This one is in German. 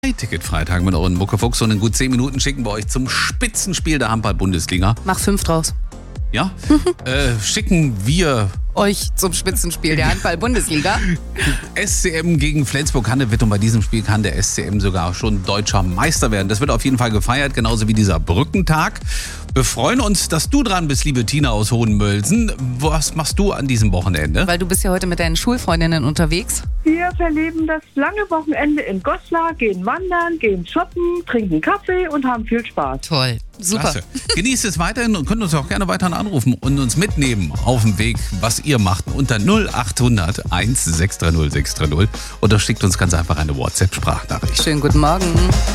Ticketfreitag mit euren Muckefuchs und in gut 10 Minuten schicken wir euch zum Spitzenspiel der Handball-Bundesliga. Mach 5 draus. Ja? Schicken wir Euch zum Spitzenspiel der Handball-Bundesliga. SCM gegen Flensburg-Handewitt und bei diesem Spiel kann der SCM sogar schon deutscher Meister werden. Das wird auf jeden Fall gefeiert, genauso wie dieser Brückentag. Wir freuen uns, dass du dran bist, liebe Tina aus Hohenmölsen. Was machst du an diesem Wochenende? Weil du bist ja heute mit deinen Schulfreundinnen unterwegs. Wir verleben das lange Wochenende in Goslar, gehen wandern, gehen shoppen, trinken Kaffee und haben viel Spaß. Toll, super. Klasse. Genießt es weiterhin und könnt uns auch gerne weiterhin anrufen und uns mitnehmen auf dem Weg, was ihr macht, unter 0800 1630 630 oder schickt uns ganz einfach eine WhatsApp-Sprachnachricht. Schönen guten Morgen.